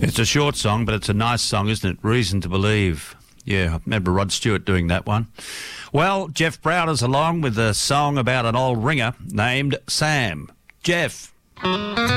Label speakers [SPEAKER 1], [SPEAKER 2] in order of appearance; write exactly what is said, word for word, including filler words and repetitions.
[SPEAKER 1] It's a short song, but it's a nice song, isn't it? Reason to Believe. Yeah, I remember Rod Stewart doing that one. Well, Jeff Browder's along with a song about an old ringer named Sam. Jeff.